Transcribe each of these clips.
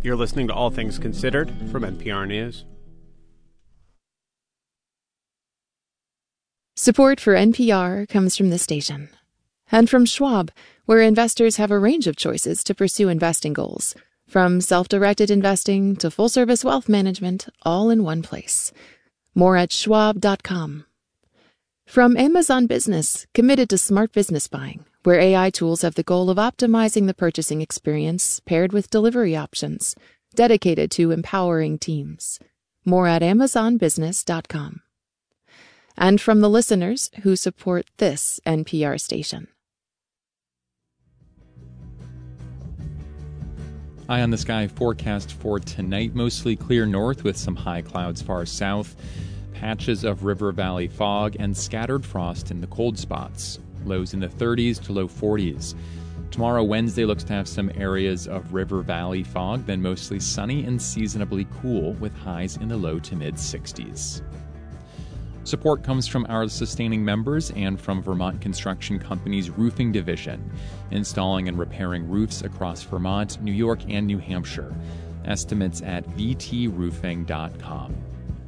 You're listening to All Things Considered from NPR News. Support for NPR comes from the station. And from Schwab, where investors have a range of choices to pursue investing goals. From self-directed investing to full-service wealth management, all in one place. More at schwab.com. From Amazon Business, committed to smart business buying, where AI tools have the goal of optimizing the purchasing experience paired with delivery options, dedicated to empowering teams. More at amazonbusiness.com. And from the listeners who support this NPR station. Eye on the sky forecast for tonight. Mostly clear north with some high clouds far south. Patches of river valley fog and scattered frost in the cold spots. Lows in the 30s to low 40s. Tomorrow, Wednesday, looks to have some areas of river valley fog, then mostly sunny and seasonably cool with highs in the low to mid 60s. Support comes from our sustaining members and from Vermont Construction Company's roofing division, installing and repairing roofs across Vermont, New York, and New Hampshire. Estimates at vtroofing.com.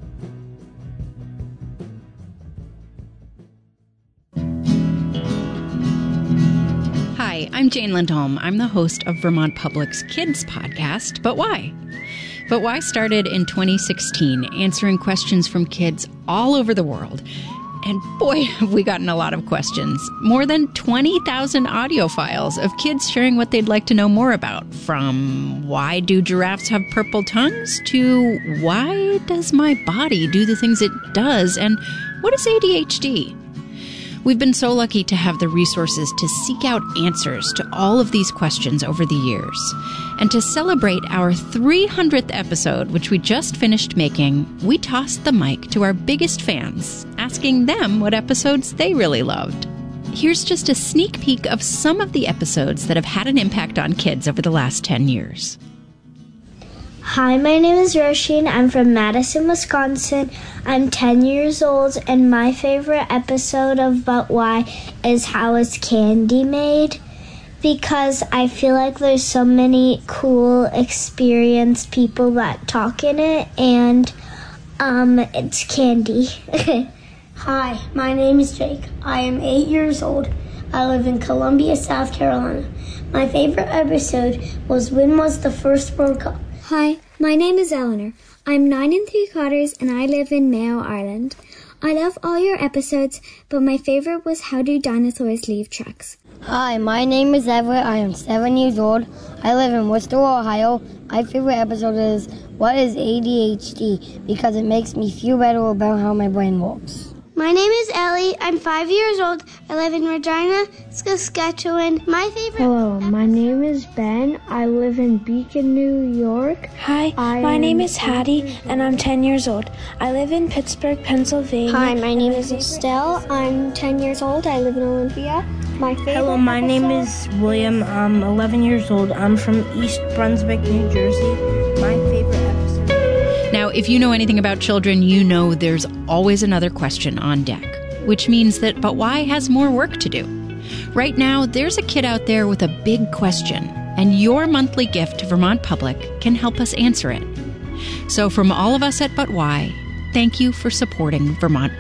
Hi, I'm Jane Lindholm. I'm the host of Vermont Public's Kids podcast, But Why? But Why started in 2016, answering questions from kids all over the world. And boy, have we gotten a lot of questions. More than 20,000 audio files of kids sharing what they'd like to know more about. From why do giraffes have purple tongues to why does my body do the things it does and what is ADHD? We've been so lucky to have the resources to seek out answers to all of these questions over the years. And to celebrate our 300th episode, which we just finished making, we tossed the mic to our biggest fans, asking them what episodes they really loved. Here's just a sneak peek of some of the episodes that have had an impact on kids over the last 10 years. Hi, my name is Roisin. I'm from Madison, Wisconsin. I'm 10 years old, and my favorite episode of But Why is How is Candy Made? Because I feel like there's so many cool, experienced people that talk in it, and it's candy. Hi, my name is Jake. I am 8 years old. I live in Columbia, South Carolina. My favorite episode was When Was the First World Cup? Hi, my name is Eleanor. I'm 9 3/4 and I live in Mayo, Ireland. I love all your episodes, but my favorite was How Do Dinosaurs Leave Tracks? Hi, my name is Everett. I am 7 years old. I live in Worcester, Ohio. My favorite episode is What is ADHD? Because it makes me feel better about how my brain works. My name is Ellie. I'm 5 years old. I live in Regina, Saskatchewan. My favorite... Hello, my name is Ben. I live in Beacon, New York. Hi, my name is Hattie, and I'm 10 years old. I live in Pittsburgh, Pennsylvania. Hi, my name is Estelle. I'm 10 years old. I live in Olympia. Hello, my name is William. I'm 11 years old. I'm from East Brunswick, New Jersey. My favorite episode. Now, if you know anything about children, you know there's always another question on deck, which means that But Why has more work to do. Right now, there's a kid out there with a big question, and your monthly gift to Vermont Public can help us answer it. So from all of us at But Why, thank you for supporting Vermont